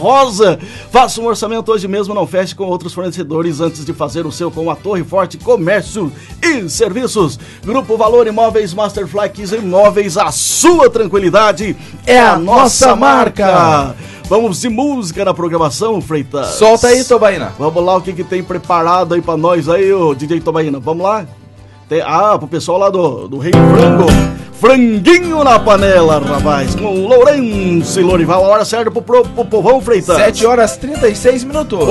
Rosa. Faça um orçamento hoje mesmo, não feche com outros fornecedores antes de fazer o seu com a Torre Forte Comércio e Serviços. Grupo Valor Imóveis, Masterflex Imóveis, a sua tranquilidade é a nossa marca. Vamos de música na programação, Freitas. Solta aí, Tobaína. Vamos lá, o que tem preparado aí pra nós aí, o DJ Tobaína. Vamos lá? Pro pessoal lá do Rei Frango. Franguinho na panela, rapaz. Com Lourenço e Lorival. A hora certa pro povão, Freitas. 7 horas 36 minutos.